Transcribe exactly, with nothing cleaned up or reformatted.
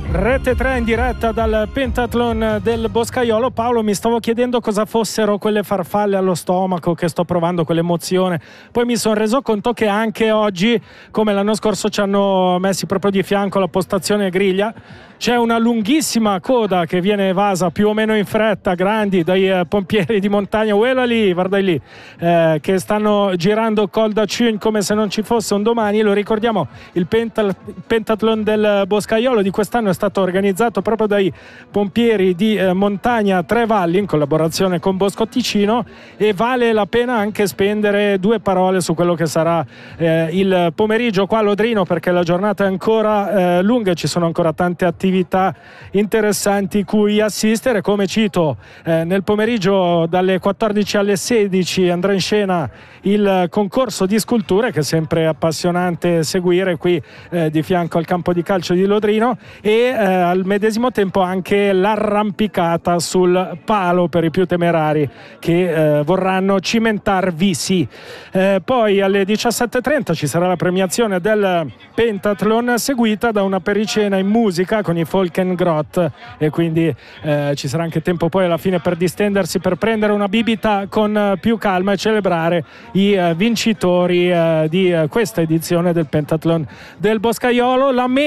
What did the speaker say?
Rete tre in diretta dal Pentathlon del Boscaiolo. Paolo, mi stavo chiedendo cosa fossero quelle farfalle allo stomaco che sto provando, quell'emozione. Poi mi sono reso conto che anche oggi, come l'anno scorso, ci hanno messi proprio di fianco la postazione griglia. C'è una lunghissima coda che viene evasa più o meno in fretta, grandi, dai eh, pompieri di montagna, quella lì, guarda lì, eh, che stanno girando Col da Ciun come se non ci fosse un domani. Lo ricordiamo, il Penta- Pentathlon del Boscaiolo di quest'anno è stato organizzato proprio dai pompieri di eh, montagna Tre Valli in collaborazione con Bosco Ticino, e vale la pena anche spendere due parole su quello che sarà eh, il pomeriggio qua a Lodrino, perché la giornata è ancora eh, lunga e ci sono ancora tante attività interessanti cui assistere. Come cito, eh, nel pomeriggio dalle quattordici alle sedici andrà in scena il concorso di sculture, che è sempre appassionante seguire qui eh, di fianco al campo di calcio di Lodrino, e eh, al medesimo tempo anche l'arrampicata sul palo per i più temerari che eh, vorranno cimentarvisi. Eh, poi alle diciassette e trenta ci sarà la premiazione del Pentathlon, seguita da una pericena in musica con i Folkengrot, e quindi eh, ci sarà anche tempo poi alla fine per distendersi, per prendere una bibita con eh, più calma e celebrare i eh, vincitori eh, di eh, questa edizione del Pentathlon del Boscaiolo. La